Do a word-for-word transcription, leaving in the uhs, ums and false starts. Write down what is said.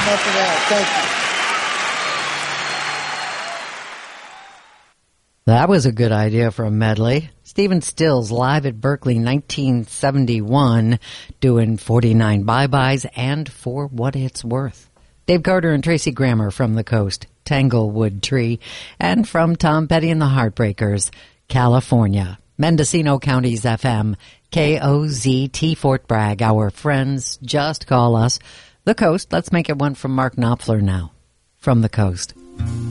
much for that. Thank you. That was a good idea for a medley. Stephen Stills live at Berkeley nineteen seventy-one doing forty-nine bye-byes and For What It's Worth. Dave Carter and Tracy Grammer from the Coast, Tanglewood Tree, and from Tom Petty and the Heartbreakers, California. Mendocino County's F M, K O Z T Fort Bragg. Our friends just call us. The Coast. Let's make it one from Mark Knopfler now. From the Coast.